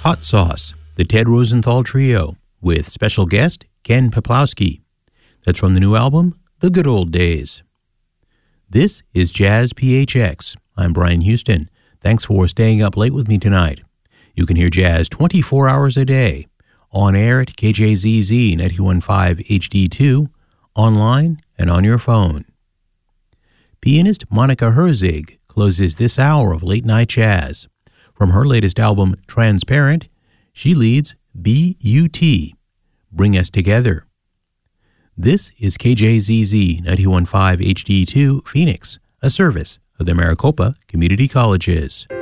Hot Sauce, the Ted Rosenthal Trio, with special guest Ken Peplowski. That's from the new album, The Good Old Days. This is Jazz PHX. I'm Brian Houston. Thanks for staying up late with me tonight. You can hear jazz 24 hours a day, on air at KJZZ 91.5 HD2, online and on your phone. Pianist Monica Herzig closes this hour of late night jazz. From her latest album, Transparent, she leads B.U.T., Bring Us Together. This is KJZZ 91.5 HD2 Phoenix, a service of the Maricopa Community Colleges.